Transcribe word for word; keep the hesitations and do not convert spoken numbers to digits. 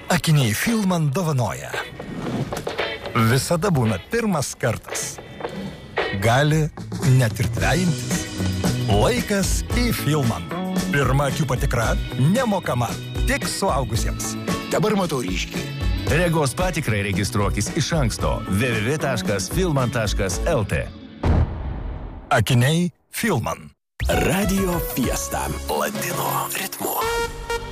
Akiniai Filman dovanoja. Visada būna pirmas kartas. Gali net ir dvejintis. Laikas į Filman. Pirma akių patikra nemokama, tik suaugusiems. Dabar matau ryškiai. Regos patikrai registruokis iš anksto w w w taškas filman taškas l t. Akiniai Filman. Radio Fiesta. Latino ritmu.